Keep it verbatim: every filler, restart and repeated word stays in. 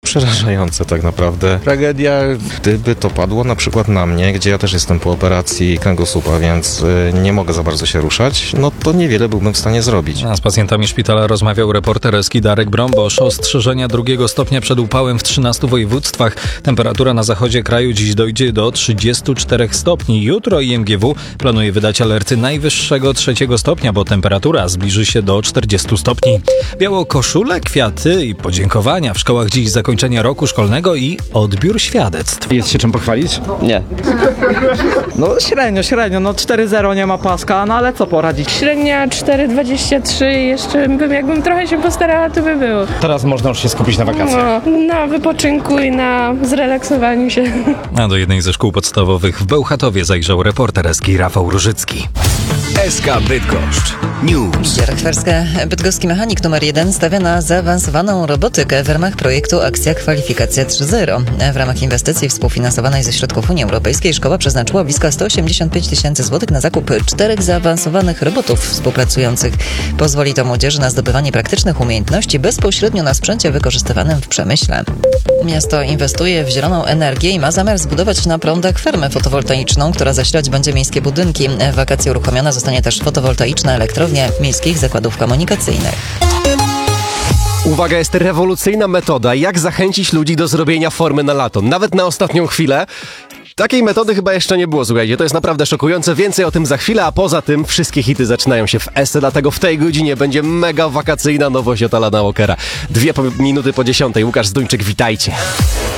przerażające tak naprawdę. Tragedia, gdyby to padło na przykład na mnie, gdzie ja też jestem po operacji kręgosłupa, więc nie mogę za bardzo się ruszać, no to niewiele byłbym w stanie zrobić. A z pacjentami szpitala rozmawiał reporter Eski Darek Brąbosz. Ostrzeżenia drugiego stopnia przed upałem w trzynastu województwach. Temperatura na zachodzie kraju dziś dojdzie do trzydziestu czterech stopni. Jutro I M G W planuje wydać alerty najwyższego trzeciego stopnia, bo temperatura zbliży się do czterdziestu stopni. Białe koszule, kwiaty i podziękowania. W szkołach dziś zakończenie roku szkolnego i odbiór świadectw. Jest się czym pochwalić? Nie. No średnio, średnio, no cztery zero nie ma paska, no ale co poradzić? Średnia cztery dwadzieścia trzy, jeszcze bym, jakbym trochę się postarała, to by było. Teraz można już się skupić na wakacjach. No, na wypoczynku i na zrelaksowaniu się. A do jednej ze szkół podstawowych w Bełchatowie zajrzał reporter Eski Rafał Różycki. S K Bydgoszcz News. Rachwerska, bydgoski mechanik numer jeden stawia na zaawansowaną robotykę w ramach projektu Akcja Kwalifikacja trzy zero. W ramach inwestycji współfinansowanej ze środków Unii Europejskiej szkoła przeznaczyła blisko sto osiemdziesiąt pięć tysięcy złotych na zakup czterech zaawansowanych robotów współpracujących. Pozwoli to młodzieży na zdobywanie praktycznych umiejętności bezpośrednio na sprzęcie wykorzystywanym w przemyśle. Miasto inwestuje w zieloną energię i ma zamiar zbudować na prądach fermę fotowoltaiczną, która zasilać będzie miejskie budynki. W wakacje uruchomiona zostanie też fotowoltaiczna elektrownia miejskich zakładów komunikacyjnych. Uwaga, jest rewolucyjna metoda, jak zachęcić ludzi do zrobienia formy na lato, nawet na ostatnią chwilę. Takiej metody chyba jeszcze nie było, słuchajcie, to jest naprawdę szokujące. Więcej o tym za chwilę, a poza tym wszystkie hity zaczynają się w S, dlatego w tej godzinie będzie mega wakacyjna nowość od Alana Walkera. Dwie po, minuty po dziesiątej. Łukasz Zduńczyk, witajcie.